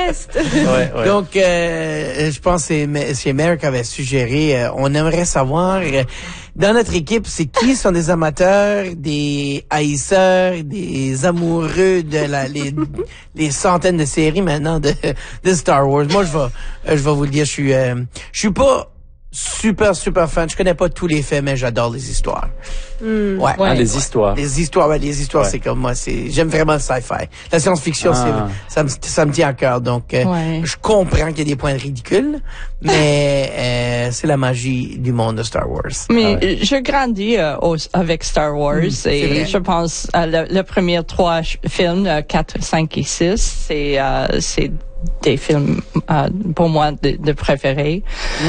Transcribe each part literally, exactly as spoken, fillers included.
reste. Ouais, ouais. Donc, euh, je pense que c'est, c'est Mère qui avait suggéré, euh, on aimerait savoir, euh, dans notre équipe, c'est qui sont des amateurs, des haïsseurs, des amoureux de la, les, les centaines de séries maintenant de, de Star Wars. Moi, je vais, euh, je vais vous le dire, je suis, euh, je suis pas super, super fan. Je connais pas tous les faits, mais j'adore les histoires. Mm. Ouais. Ah, les ouais. histoires. Les histoires, ouais, les histoires, Ouais. c'est comme moi, c'est, j'aime vraiment le sci-fi. La science-fiction, Ah. c'est, ça me, ça me tient à cœur. Donc, euh, Ouais. je comprends qu'il y a des points ridicules, mais, euh, c'est la magie du monde de Star Wars. Mais Ah ouais. je grandis euh, au- avec Star Wars c'est et vrai. je pense à le, le premier trois ch- films, euh, quatre, cinq et six, c'est euh, c'est des films euh, pour moi de, de préférés.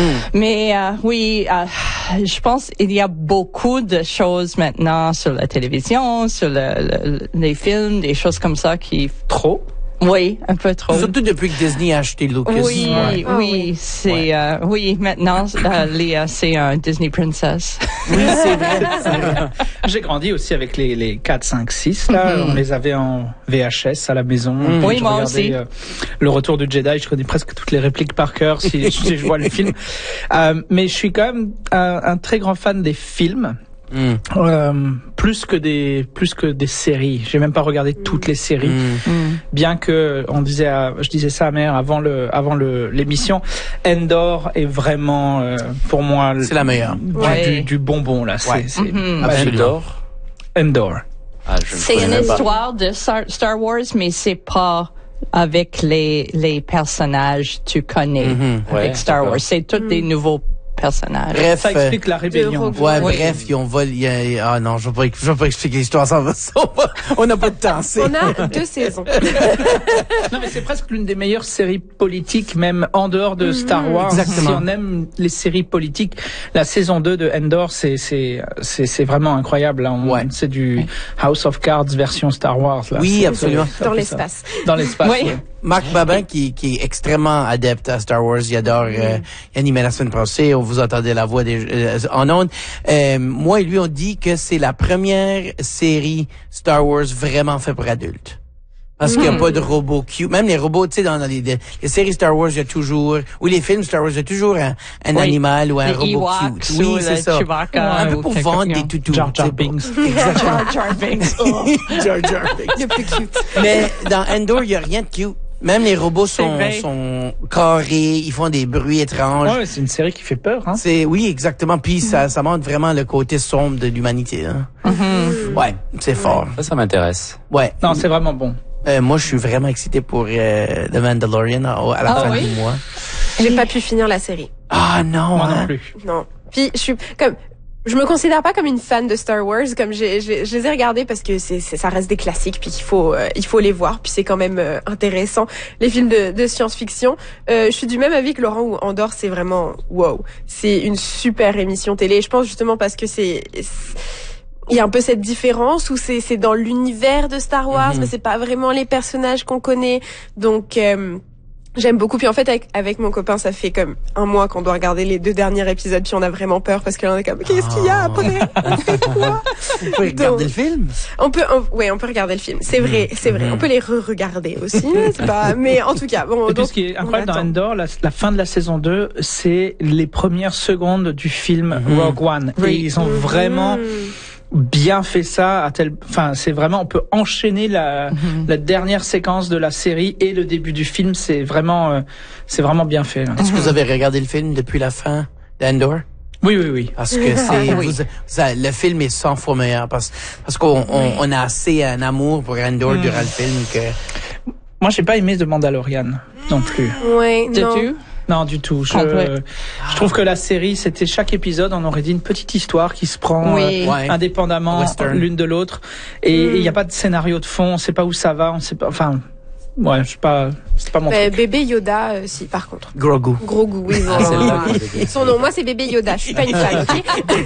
Mais euh, oui, euh, je pense il y a beaucoup de choses maintenant sur la télévision, sur le, le- les films, des choses comme ça qui Trop? oui, un peu trop. Surtout depuis que Disney a acheté Lucas. Oui, Ouais. Ah oui, oui. c'est Ouais. euh, oui. Maintenant, euh, Léa, c'est un Disney Princess. Oui, c'est vrai, c'est vrai. J'ai grandi aussi avec les, les quatre, cinq, six, là. Mhm. On les avait en V H S à la maison. Puis Oui, je moi regardais, aussi. euh, le Retour du Jedi, je connais presque toutes les répliques par cœur si, si je vois le film. Euh, mais je suis quand même un, un très grand fan des films. Mm. Euh, plus que des plus que des séries. J'ai même pas regardé toutes les séries, Mm. bien que on disait, à, je disais ça à mère avant le avant le l'émission. Endor est vraiment euh, pour moi le- C'est la meilleure. du, Ouais. du, du bonbon là. C'est, Ouais. c'est Mhm. Absolument. Endor? Endor. Ah, je ne C'est connais une même pas. histoire de Star, Star Wars, mais c'est pas avec les les personnages que tu connais Mhm. avec Ouais, Star d'accord. Wars. C'est tous des nouveaux personnages. Bref, Ça explique la rébellion. Rogue ouais, Oui. bref, ils ont volé, il y a- ah non, je vais pas, je vais pas expliquer l'histoire, ça va, ça va- on n'a pas de temps, c'est. On a deux saisons. Non, mais c'est presque l'une des meilleures séries politiques, même en dehors de Star Wars. Exactement. Si on aime les séries politiques, la saison deux de Endor, c'est c'est c'est c'est vraiment incroyable. Là. On- Ouais. C'est du House of Cards version Star Wars. Là. Oui, C'est- absolument. c'est- Dans c'est l'espace. ça. Dans l'espace. Oui. ouais. Marc Babin, qui, qui est extrêmement adepte à Star Wars, il adore, euh, il animait la semaine passée, on vous entendait la voix des, euh, en ondes. Euh, moi et lui, on dit que c'est la première série Star Wars vraiment fait pour adultes. Parce qu'il n'y a pas de robots cute. Même les robots, tu sais, dans, dans les, les, les séries Star Wars, il y a toujours, ou les films Star Wars, il y a toujours un, un Oui. animal ou un Les robot Ewoks cute. ou Oui, le c'est ça. Chewbacca Un peu ou pour quelque- vendre des non. toutous. Jar Jar tu sais, pour- Binks. Exactement. Jar Jar Binks. Jar Jar Binks. Le plus cute. Mais dans Endor, il y a rien de cute. Même les robots sont, vrai. sont carrés, ils font des bruits étranges. Ouais, c'est une série qui fait peur. Hein. C'est, oui, exactement. Puis ça, ça montre vraiment le côté sombre de l'humanité. Hein. Ouais, c'est fort. Ça, ça m'intéresse. Ouais. Non, c'est vraiment bon. Euh, moi, je suis vraiment excité pour euh, The Mandalorian à, à la Ah fin oui? du mois. J'ai pas pu finir la série. Ah non. Moi hein. non plus. Non. Puis je suis comme je me considère pas comme une fan de Star Wars, comme j'ai, j'ai je les ai regardés parce que c'est, c'est ça reste des classiques puis qu'il faut euh, il faut les voir puis c'est quand même euh, intéressant les films de, de science-fiction. Euh, je suis du même avis que Laurent où Andorre c'est vraiment wow, c'est une super émission télé. Je pense justement parce que c'est, c'est il y a un peu cette différence où c'est c'est dans l'univers de Star Wars Mhm. mais c'est pas vraiment les personnages qu'on connaît. Donc euh, j'aime beaucoup. Puis en fait, avec, avec mon copain, ça fait comme un mois qu'on doit regarder les deux derniers épisodes. Puis on a vraiment peur parce qu'on est comme, qu'est-ce qu'il y a après? On fait quoi? Vous pouvez regarder le film? On peut, on, ouais, on peut regarder le film. C'est vrai, c'est vrai. Mhm. On peut les re-regarder aussi. Hein, c'est pas, mais en tout cas, bon. Et puis donc, ce qui est on incroyable dans attend. Endor, la, la fin de la saison deux, c'est les premières secondes du film Mhm. Rogue One. Et Oui. ils ont vraiment Mhm. bien fait ça à tel, enfin, c'est vraiment, on peut enchaîner la, Mhm. la dernière séquence de la série et le début du film. C'est vraiment, euh, c'est vraiment bien fait. Là. Est-ce que vous avez regardé le film depuis la fin d'Endor? Oui, oui, oui. Parce que c'est, Oui. vous- ça- le film est cent fois meilleur parce, parce qu'on on, on a assez un amour pour Endor Mm. durant le film que, Moi, j'ai pas aimé The Mandalorian non plus. Ouais, Did non. you? Non, du tout. Je, Complet. je trouve que la série, c'était chaque épisode, on aurait dit une petite histoire qui se prend Oui. euh, Ouais. indépendamment Western. l'une de l'autre. Et il Mm. n'y a pas de scénario de fond, on sait pas où ça va, on sait pas. Enfin, ouais, je sais pas, c'est pas mon Euh, truc. bébé Yoda, euh, si, par contre. Grogu. Gros goût, oui. Ah, c'est voilà. vrai. Son nom, moi, c'est bébé Yoda. Je suis pas une fan, ok?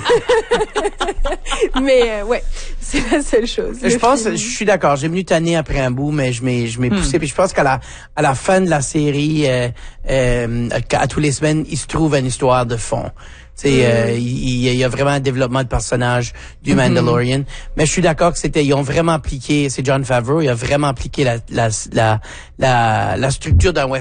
Mais, euh, ouais. C'est la seule chose. Je Le pense, film. je suis d'accord. J'ai venu tanner après un bout, mais je m'ai, je m'ai Hmm. poussé. Puis je pense qu'à la, à la fin de la série, euh, euh, à, à tous les semaines, il se trouve une histoire de fond. Tu sais, euh, il, il y a vraiment un développement de personnage du Mandalorian. Mais je suis d'accord que c'était, ils ont vraiment appliqué, c'est Jon Favreau, il a vraiment appliqué la, la, la, la, la structure d'un western